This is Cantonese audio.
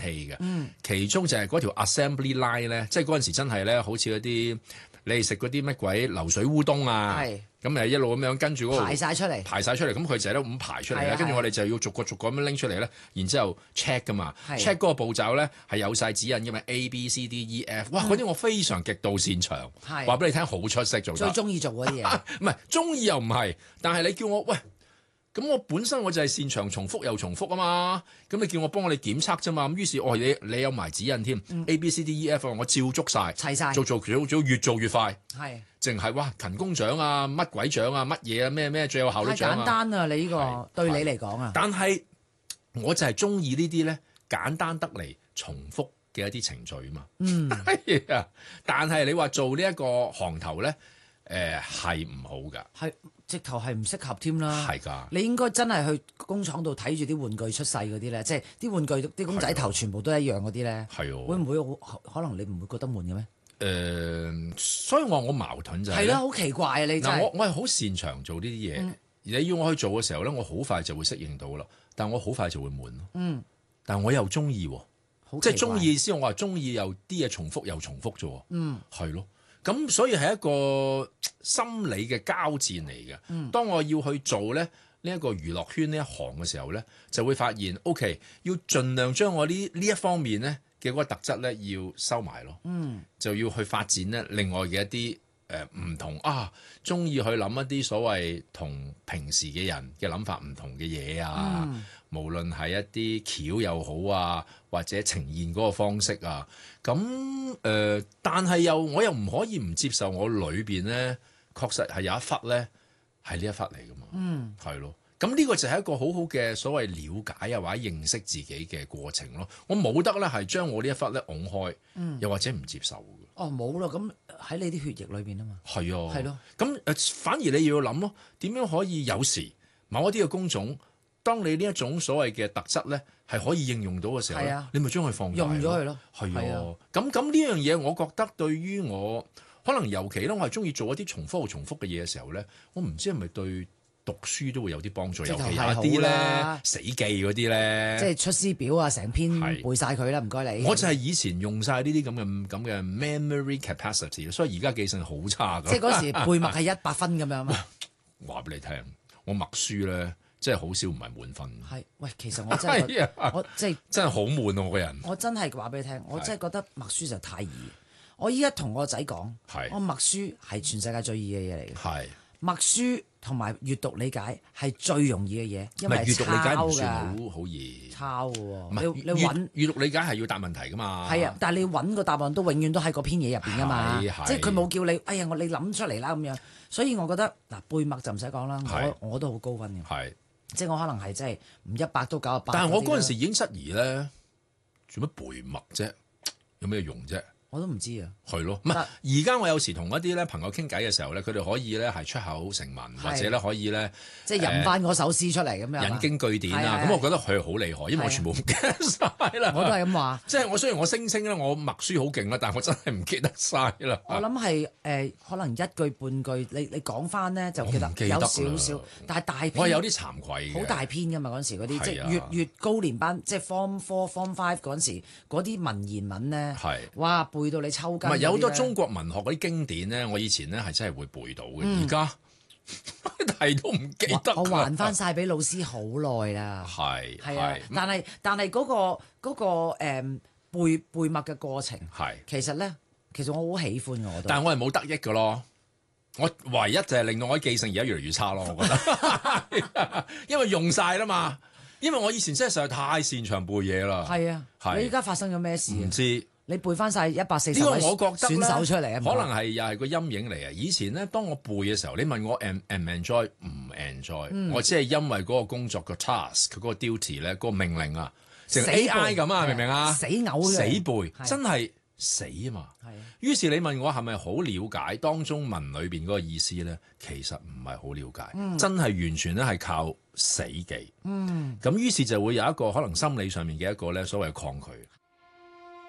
氣嘅。其中就係嗰條 assembly line 咧，即係嗰陣時真係咧，好似嗰啲你哋食嗰啲乜鬼流水烏冬啊，咁誒一路咁樣跟住嗰個排晒出嚟， 咁佢就係咧咁排出嚟咧，跟住我哋就要逐個咁樣拎出嚟咧，然之後 check 噶嘛，check 嗰個步驟咧係有晒指引嘅嘛，A B C D E F， 哇嗰啲我非常極度擅長，話俾你聽好出色做得， 最中意做嗰啲嘢， 唔係中意又唔係，但係你叫我喂。咁我本身我就係擅長重複又重複啊嘛，咁你叫我幫我哋檢測啫嘛，咁於是你有埋指引添，A B C D E F 我照捉晒， 齊晒， 做越做越快，淨係哇勤工獎啊，乜鬼獎啊，乜嘢啊，咩最有效率獎啊， 太簡單啊！你呢個對你嚟講啊， 但係我就係中意呢啲咧簡單得嚟重複嘅一啲程序啊嘛，但係你話做呢一個行頭咧，係唔好㗎， 係。直頭係唔適合添啦， 係㗎。你應該真係去工廠度睇住啲玩具出世嗰啲咧，即係啲玩具啲公仔頭全部都一樣嗰啲咧，會唔會可能你唔會覺得悶嘅咩？ 所以我矛盾就係係啦，好奇怪啊！你真係我係好擅長做呢啲嘢，你要我去做嘅時候咧，我好快就會適應到啦，但我好快就會悶咯。但係我又中意喎，即係中意先，我話中意又啲嘢重複又重複啫喎。係咯。咁所以係一個心理嘅交戰嚟嘅。當我要去做咧呢一個娛樂圈呢一行嘅時候咧，就會發現 OK 要盡量將我呢一方面咧嘅嗰個特質咧要收埋咯。就要去發展咧另外嘅一啲唔同中意去諗一啲所謂同平時嘅人嘅諗法唔同嘅嘢啊。無論係一啲橋又好啊，或者呈現嗰個方式啊，咁但係我又唔可以唔接受我裏邊咧，確實係有一忽咧係呢一忽嚟噶嘛，係咯。咁呢個就係一個好好嘅所謂了解啊，或者認識自己嘅過程咯。我冇得咧係將我呢一忽咧拱開，又或者唔接受嘅。 冇啦，咁喺你啲血液裏邊啊嘛。 係啊， 係咯。 咁反而你要諗咯，點樣可以有時某一啲嘅工種？當你呢一種所謂嘅特質咧，係可以應用到嘅時候，你咪將佢放大用咗佢咯。 係啊，咁呢樣嘢，我覺得對於我可能尤其咧，我係中意做一啲重複嘅嘢嘅時候咧，我唔知係咪對讀書都會有啲幫助，尤其有啲咧死記嗰啲咧， 即係出師表啊，成篇背晒佢啦，唔該你。 我就係以前用晒呢啲咁嘅 memory capacity， 所以而家記性好差㗎。 即係嗰時背默係100分咁樣嘛。 話俾你聽，我默書咧。真係好少唔係滿分。 喂，其實我真係我真係好悶啊！我個人。 我真係話俾你聽，我真係覺得默書就太易。我依家同我個仔講，我默書係全世界最易嘅嘢嚟嘅。默書同埋閱讀理解係最容易嘅嘢，因為閱讀理解唔算抄好易。 抄嘅喎， 你揾閱讀理解係要答問題㗎嘛。 係啊，但係你揾個答案都永遠都喺嗰篇嘢入邊㗎嘛。即係佢冇叫你，你諗出嚟啦咁樣。所以我覺得背默就唔使講啦，我都好高分嘅。即係我可能係真係唔100都98。 但係我嗰陣時已經質疑咧，做乜背默啫？有咩用啫？ 我都唔知啊。 係咯，唔係而家我有時同一啲咧朋友傾偈嘅時候咧，佢哋可以咧係出口成文，或者咧可以咧即係引翻嗰首詩出嚟咁樣， 引經據典啊。咁我覺得佢好厲害，因為我全部唔記得晒啦。 我都係咁話。即係雖然我聲稱咧我默書好勁啦，但係我真係唔記得晒啦。 我諗係可能一句半句，你講翻咧就記得有少少，但係大篇我有啲慚愧嘅， 好大篇㗎嘛嗰陣時嗰啲，即係越高年班，即係 Form 4、Form 5嗰陣時嗰啲文言文咧，哇背到你抽筋。 有好多中國文學嗰啲經典咧，我以前咧係真係會背到嘅，而家係都唔記得。 我還翻晒俾老師好耐啦。係啊，但係嗰個背默嘅過程，其實我好喜歡嘅我都。 但係我係冇得益嘅咯，我唯一就係令到我啲記性而家越嚟越差咯，我覺得，因為用晒啦嘛。因為我以前真係實在太擅長背嘢啦。係啊， 你依家發生咗咩事？ 唔知。 你背翻晒140 呢個我覺得選手出嚟啊， 可能係又係個陰影嚟啊！以前咧，當我背嘅時候，你問我 enjoy 唔 enjoy，我只係因為嗰個工作個 task，佢嗰個 duty 咧，嗰個命令啊，成 AI 咁啊，明唔明啊？ 死嘔死背，真係死啊嘛！於是你問我係咪好了解當中文裏邊嗰個意思咧？其實唔係好了解，真係完全咧係靠死記。咁於是就會有一個可能心理上面嘅一個咧所謂抗拒。